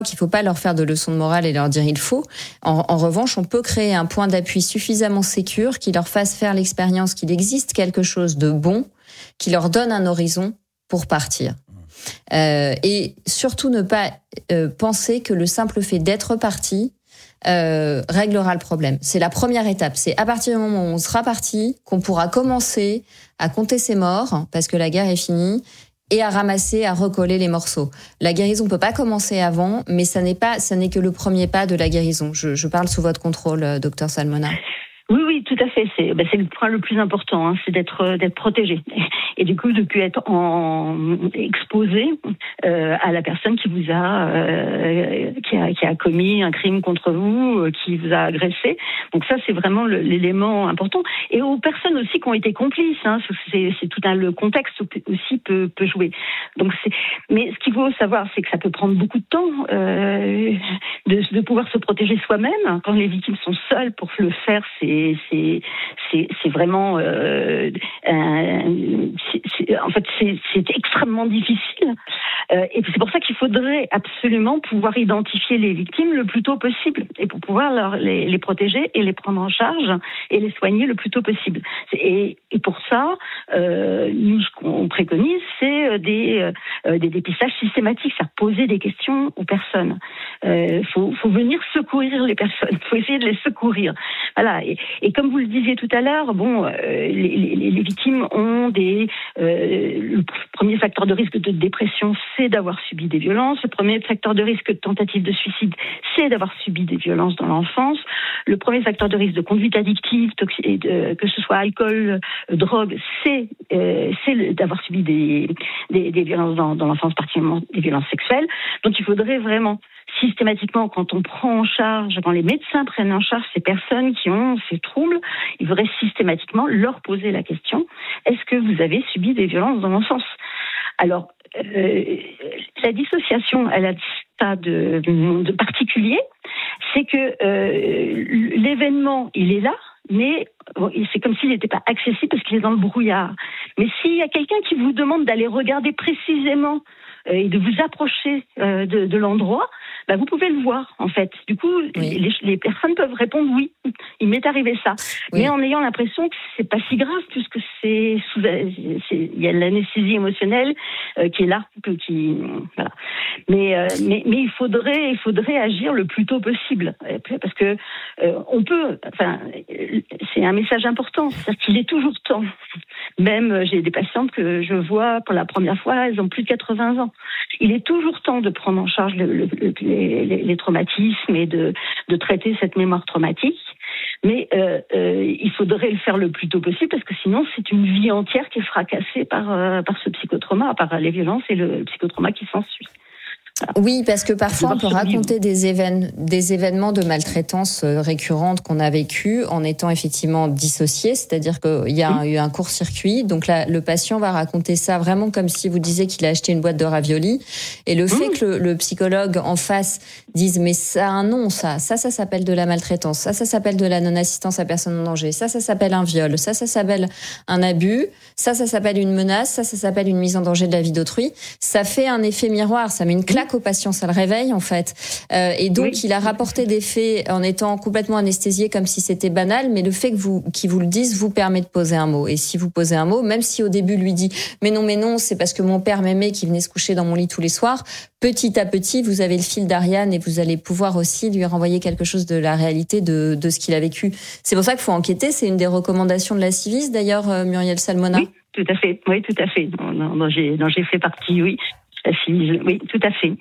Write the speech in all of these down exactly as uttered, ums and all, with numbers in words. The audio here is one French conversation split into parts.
qu'il ne faut pas leur faire de leçons de morale et leur dire il faut. En, en revanche, on peut créer un point d'appui suffisamment sécure qui leur fasse faire l'expérience qu'il existe quelque chose de bon, qui leur donne un horizon pour partir. Euh, et surtout ne pas euh, penser que le simple fait d'être parti euh, réglera le problème. C'est la première étape. C'est à partir du moment où on sera parti qu'on pourra commencer à compter ses morts, parce que la guerre est finie, et à ramasser, à recoller les morceaux. La guérison peut pas commencer avant, mais ça n'est pas, ça n'est que le premier pas de la guérison. Je, je parle sous votre contrôle, docteur Salmona. Oui, oui, tout à fait. C'est, ben c'est le point le plus important, hein, c'est d'être, d'être protégé. Et du coup, de plus être en, exposé euh, à la personne qui vous a, euh, qui a, qui a commis un crime contre vous, euh, qui vous a agressé. Donc ça, c'est vraiment le, l'élément important. Et aux personnes aussi qui ont été complices, hein, c'est, c'est tout un, le contexte aussi peut, peut jouer. Donc c'est, mais ce qu'il faut savoir, c'est que ça peut prendre beaucoup de temps euh, de, de pouvoir se protéger soi-même. Quand les victimes sont seules pour le faire, c'est C'est, c'est, c'est vraiment, euh, un, c'est, c'est, en fait, c'est, c'est extrêmement difficile. Euh, et c'est pour ça qu'il faudrait absolument pouvoir identifier les victimes le plus tôt possible et pour pouvoir leur, les, les protéger et les prendre en charge et les soigner le plus tôt possible. Et, et pour ça, euh, nous, ce qu'on préconise, c'est des, euh, des dépistages systématiques, c'est-à-dire poser des questions aux personnes. Il euh, faut, faut venir secourir les personnes, faut essayer de les secourir. Voilà. Et, Et comme vous le disiez tout à l'heure, bon, euh, les, les, les victimes ont des. Euh, le premier facteur de risque de dépression, c'est d'avoir subi des violences. Le premier facteur de risque de tentative de suicide, c'est d'avoir subi des violences dans l'enfance. Le premier facteur de risque de conduite addictive, toxi- de, que ce soit alcool, euh, drogue, c'est, euh, c'est le, d'avoir subi des, des, des violences dans, dans l'enfance, particulièrement des violences sexuelles. Donc il faudrait vraiment systématiquement, quand on prend en charge, quand les médecins prennent en charge ces personnes qui ont ces troubles, il faudrait systématiquement leur poser la question, est-ce que vous avez subi des violences dans l'enfance ? Alors, euh, la dissociation à la stade de, de particulier, c'est que euh, l'événement, il est là, mais c'est comme s'il n'était pas accessible parce qu'il est dans le brouillard. Mais s'il y a quelqu'un qui vous demande d'aller regarder précisément euh, et de vous approcher euh, de, de l'endroit, bah vous pouvez le voir, en fait. Du coup, oui. les, les personnes peuvent répondre oui, il m'est arrivé ça. Oui. Mais en ayant l'impression que c'est pas si grave, puisque c'est sous, c'est, il y a l'anesthésie émotionnelle euh, qui est là, que, qui, voilà. Mais, euh, mais, mais il faudrait, il faudrait agir le plus tôt possible, parce que euh, on peut, enfin, c'est un message important, c'est-à-dire qu'il est toujours temps. Même, j'ai des patientes que je vois pour la première fois, elles ont plus de quatre-vingts ans. Il est toujours temps de prendre en charge le, le, le, les, les, les traumatismes et de, de traiter cette mémoire traumatique. Mais euh, euh, il faudrait le faire le plus tôt possible parce que sinon, c'est une vie entière qui est fracassée par, euh, par ce psychotrauma, par les violences et le psychotrauma qui s'ensuit. Oui, parce que parfois on peut raconter des, évén- des événements de maltraitance récurrentes qu'on a vécus en étant effectivement dissociés, c'est-à-dire qu'il y a oui. eu un court-circuit. Donc là, le patient va raconter ça vraiment comme si vous disiez qu'il a acheté une boîte de raviolis. Et le mmh. fait que le, le psychologue en face dise mais ça a un nom, ça, ça, ça s'appelle de la maltraitance, ça, ça s'appelle de la non-assistance à personne en danger, ça, ça s'appelle un viol, ça, ça s'appelle un abus, ça, ça s'appelle une menace, ça, ça s'appelle une mise en danger de la vie d'autrui. Ça fait un effet miroir, ça met une claque au patient, ça le réveille en fait. Euh, et donc, oui. il a rapporté des faits en étant complètement anesthésié comme si c'était banal, mais le fait que vous, qu'il vous le dise vous permet de poser un mot. Et si vous posez un mot, même si au début lui dit « mais non, mais non, c'est parce que mon père m'aimait qui venait se coucher dans mon lit tous les soirs », petit à petit, vous avez le fil d'Ariane et vous allez pouvoir aussi lui renvoyer quelque chose de la réalité de, de ce qu'il a vécu. C'est pour ça qu'il faut enquêter, c'est une des recommandations de la Civis d'ailleurs, Muriel Salmona. Oui, tout à fait, oui, tout à fait. Non, non, j'ai, non, j'ai fait partie, oui. Oui, tout à fait.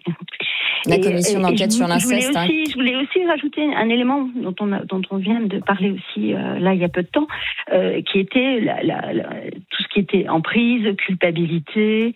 La commission et, d'enquête et je, sur l'inceste. Je voulais, aussi, je voulais aussi rajouter un élément dont on, a, dont on vient de parler aussi euh, là il y a peu de temps, euh, qui était la, la, la, tout ce qui était emprise, culpabilité,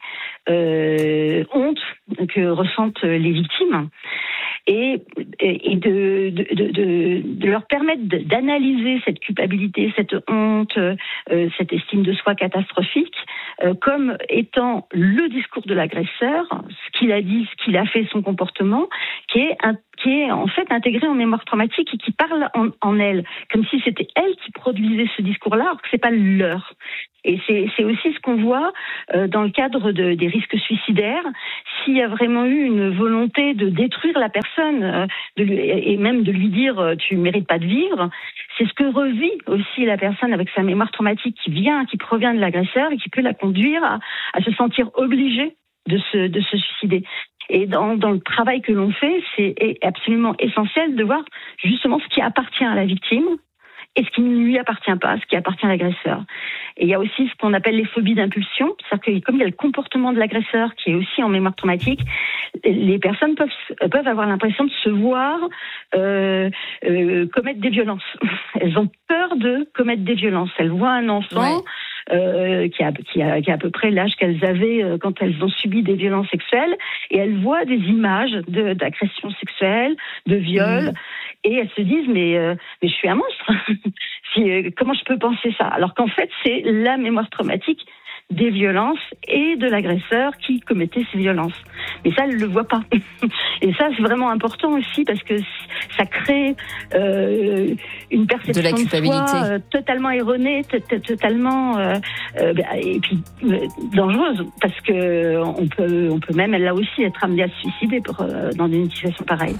euh, honte que ressentent les victimes. Et, et de, de, de, de leur permettre d'analyser cette culpabilité, cette honte, euh, cette estime de soi catastrophique, euh, comme étant le discours de l'agresseur, ce qu'il a dit, ce qu'il a fait, son comportement, qui est un, qui est en fait intégrée en mémoire traumatique et qui parle en, en elle, comme si c'était elle qui produisait ce discours-là, alors que c'est pas leur. Et c'est, c'est aussi ce qu'on voit euh, dans le cadre de, des risques suicidaires. S'il y a vraiment eu une volonté de détruire la personne euh, de lui, et même de lui dire euh, tu mérites pas de vivre, c'est ce que revit aussi la personne avec sa mémoire traumatique qui vient, qui provient de l'agresseur et qui peut la conduire à, à se sentir obligée de se, de se suicider. Et dans, dans le travail que l'on fait, c'est absolument essentiel de voir justement ce qui appartient à la victime et ce qui ne lui appartient pas, ce qui appartient à l'agresseur. Et il y a aussi ce qu'on appelle les phobies d'impulsion, c'est-à-dire que comme il y a le comportement de l'agresseur qui est aussi en mémoire traumatique, les personnes peuvent, peuvent avoir l'impression de se voir euh, euh, commettre des violences. Elles ont peur de commettre des violences. Elles voient un enfant... Ouais. Euh, qui, a, qui, a, qui a à peu près l'âge qu'elles avaient euh, quand elles ont subi des violences sexuelles, et elles voient des images de, d'agressions sexuelles, de viols, mmh. et elles se disent mais, euh, mais je suis un monstre. si, euh, comment je peux penser ça? Alors qu'en fait c'est la mémoire traumatique des violences et de l'agresseur qui commettait ces violences. Mais ça, elle ne le voit pas. Et ça, c'est vraiment important aussi parce que ça crée euh, une perception de la culpabilité de soi, euh, totalement erronée, t- t- totalement euh, euh, et puis euh, dangereuse parce que on peut, on peut même là aussi être amené à se suicider pour, euh, dans une situation pareille.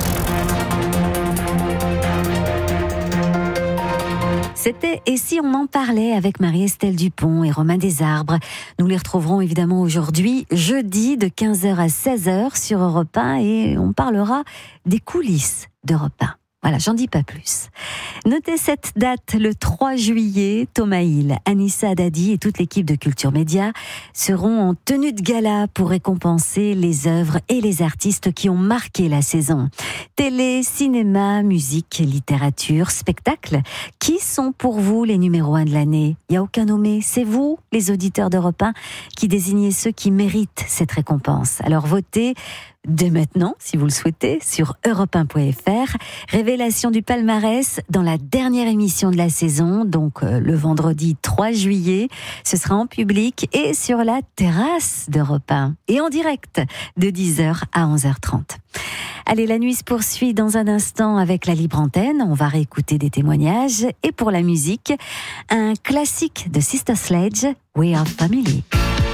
C'était « Et si on en parlait » avec Marie-Estelle Dupont et Romain Desarbres. Nous les retrouverons évidemment aujourd'hui, jeudi de quinze heures à seize heures sur Europe un et on parlera des coulisses d'Europe un. Voilà, j'en dis pas plus. Notez cette date, le trois juillet, Thomas Hill, Anissa Dadi et toute l'équipe de Culture Média seront en tenue de gala pour récompenser les œuvres et les artistes qui ont marqué la saison. Télé, cinéma, musique, littérature, spectacle. Qui sont pour vous les numéros un de l'année? Il n'y a aucun nommé, c'est vous, les auditeurs d'Europe un, qui désignez ceux qui méritent cette récompense. Alors votez dès maintenant, si vous le souhaitez, sur europe un point f r. Révélation du palmarès dans la dernière émission de la saison, donc euh, le vendredi trois juillet. Ce sera en public et sur la terrasse d'Europe un. Et en direct de dix heures à onze heures trente. Allez, la nuit se poursuit dans un instant avec la libre antenne. On va réécouter des témoignages. Et pour la musique, un classique de Sister Sledge, We Are Family.